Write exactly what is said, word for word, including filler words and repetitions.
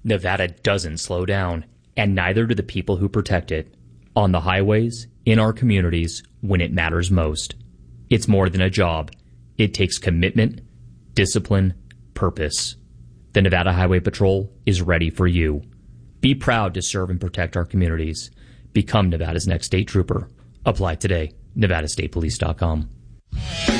Nevada doesn't slow down, and neither do the people who protect it. On the highways, in our communities, when it matters most. It's more than a job. It takes commitment, discipline, purpose. The Nevada Highway Patrol is ready for you. Be proud to serve and protect our communities. Become Nevada's next state trooper. Apply today. nevada state police dot com.